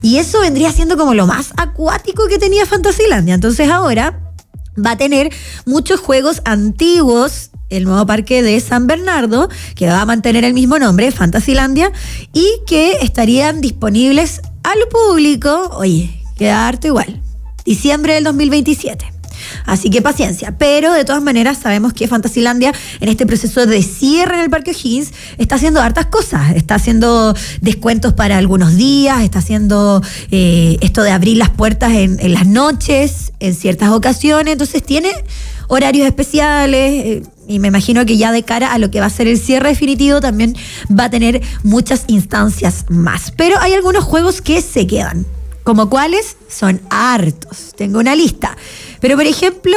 Y eso vendría siendo como lo más acuático que tenía Fantasylandia. Entonces ahora va a tener muchos juegos antiguos, el nuevo parque de San Bernardo, que va a mantener el mismo nombre, Fantasylandia, y que estarían disponibles al público, oye, queda harto igual, diciembre del 2027. Así que paciencia, pero de todas maneras sabemos que Fantasylandia en este proceso de cierre en el Parque O'Higgins está haciendo hartas cosas, está haciendo descuentos para algunos días, está haciendo esto de abrir las puertas en las noches, en ciertas ocasiones, entonces tiene horarios especiales y me imagino que ya de cara a lo que va a ser el cierre definitivo también va a tener muchas instancias más, pero hay algunos juegos que se quedan. ¿Como cuáles? Son hartos. Tengo una lista. Pero, por ejemplo,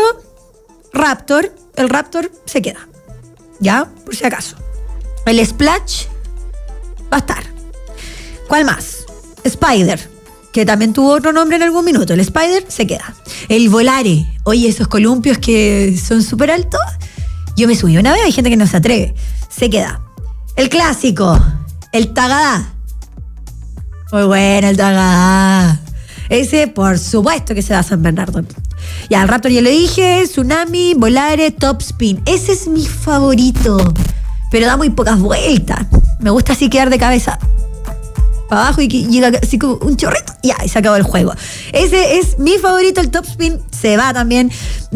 el Raptor se queda. ¿Ya? Por si acaso. El Splash va a estar. ¿Cuál más? Spider, que también tuvo otro nombre en algún minuto. El Spider se queda. El Volare. Oye, esos columpios que son súper altos. Yo me subí una vez, hay gente que no se atreve. Se queda. El clásico. El Tagadá. Muy bueno el Tagadá. Ese, por supuesto que se va a San Bernardo. Ya, el Raptor ya lo dije, Tsunami, Volare, Top Spin. Ese es mi favorito, pero da muy pocas vueltas. Me gusta así quedar de cabeza para abajo y que llega así como un chorrito. Ya, y se acabó el juego. Ese es mi favorito, el Top Spin. Se va también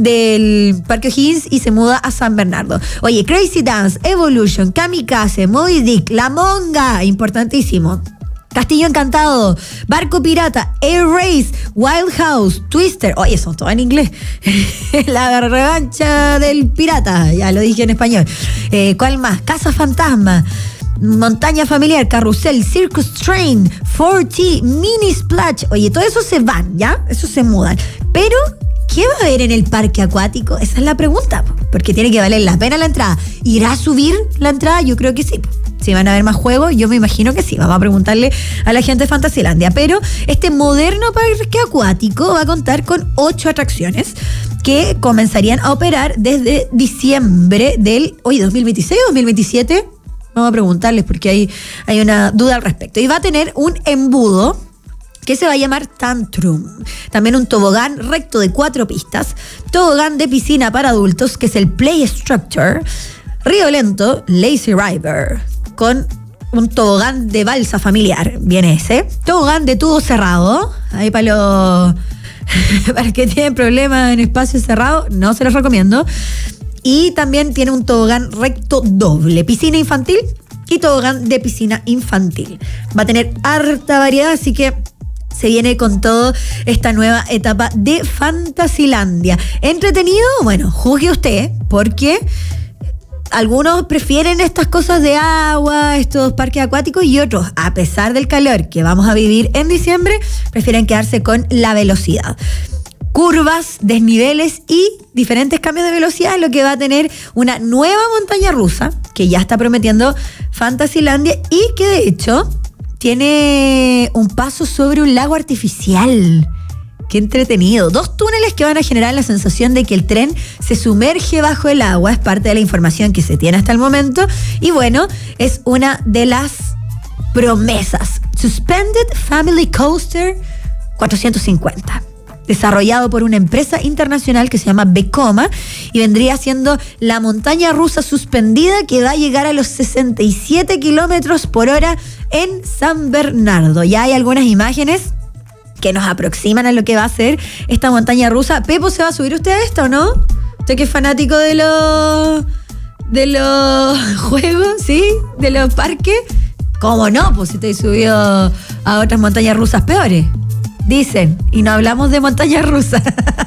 del Parque O'Higgins y se muda a San Bernardo. Oye, Crazy Dance, Evolution, Kamikaze, Moby Dick, La Monga, importantísimo. Castillo Encantado, Barco Pirata, Air Race, Wild House, Twister. Oye, son todos en inglés. La revancha del pirata, ya lo dije en español. ¿Cuál más? Casa Fantasma, Montaña Familiar, Carrusel, Circus Train, 4T, Mini Splash. Oye, todo eso se van, ¿ya? Eso se mudan. Pero, ¿qué va a haber en el parque acuático? Esa es la pregunta, porque tiene que valer la pena la entrada. ¿Irá a subir la entrada? Yo creo que sí. Si van a haber más juegos, yo me imagino que sí. Vamos a preguntarle a la gente de Fantasylandia. Pero este moderno parque acuático va a contar con 8 atracciones que comenzarían a operar desde diciembre del 2026 o 2027. Vamos a preguntarles porque hay una duda al respecto. Y va a tener un embudo que se va a llamar Tantrum. También un tobogán recto de 4 pistas, tobogán de piscina para adultos, que es el Play Structure, río lento, Lazy River, con un tobogán de balsa familiar, viene ese, tobogán de tubo cerrado, ahí para los para que tienen problemas en espacio cerrado, no se los recomiendo. Y también tiene un tobogán recto doble, piscina infantil y tobogán de piscina infantil. Va a tener harta variedad, así que se viene con todo esta nueva etapa de Fantasylandia. ¿Entretenido? Bueno, juzgue usted, porque algunos prefieren estas cosas de agua, estos parques acuáticos, y otros, a pesar del calor que vamos a vivir en diciembre, prefieren quedarse con la velocidad. Curvas, desniveles y diferentes cambios de velocidad, lo que va a tener una nueva montaña rusa que ya está prometiendo Fantasylandia y que de hecho tiene un paso sobre un lago artificial. ¡Qué entretenido! 2 túneles que van a generar la sensación de que el tren se sumerge bajo el agua. Es parte de la información que se tiene hasta el momento. Y bueno, es una de las promesas. Suspended Family Coaster 450. Desarrollado por una empresa internacional que se llama Vekoma y vendría siendo la montaña rusa suspendida que va a llegar a los 67 kilómetros por hora en San Bernardo. Ya hay algunas imágenes que nos aproximan a lo que va a ser esta montaña rusa. Pepo, ¿se va a subir usted a esto o no? Usted que es fanático de los juegos, ¿sí? De los parques. ¿Cómo no? Pues si estoy subido a otras montañas rusas peores. Dicen, y no hablamos de montañas rusas.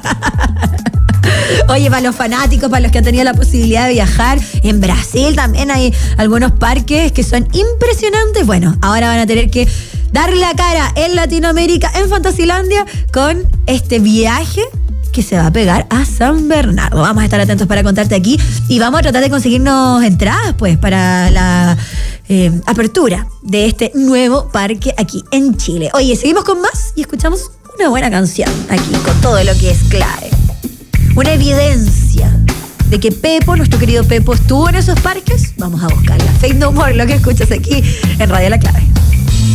Oye, para los fanáticos, para los que han tenido la posibilidad de viajar, en Brasil también hay algunos parques que son impresionantes. Bueno, ahora van a tener que dar la cara en Latinoamérica, en Fantasylandia, con este viaje que se va a pegar a San Bernardo. Vamos a estar atentos para contarte aquí y vamos a tratar de conseguirnos entradas, pues, para la apertura de este nuevo parque aquí en Chile. Oye, seguimos con más y escuchamos una buena canción aquí con todo lo que es clave. Una evidencia de que Pepo, nuestro querido Pepo, estuvo en esos parques. Vamos a buscarla. Faith No More, lo que escuchas aquí en Radio La Clave.